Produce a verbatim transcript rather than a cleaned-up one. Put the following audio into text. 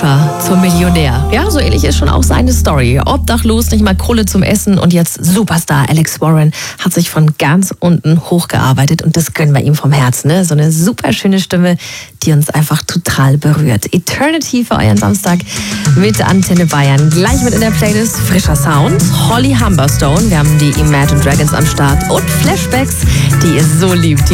Bauarbeiter zum Millionär. Ja, so ähnlich ist schon auch seine Story. Obdachlos, nicht mal Kohle zum Essen und jetzt Superstar. Alex Warren hat sich von ganz unten hochgearbeitet und das gönnen wir ihm vom Herzen. Ne? So eine super schöne Stimme, die uns einfach total berührt. Eternity für euren Samstag mit Antenne Bayern. Gleich mit in der Playlist frischer Sound. Holly Humberstone, wir haben die Imagine Dragons am Start und Flashbacks, die ihr so liebt.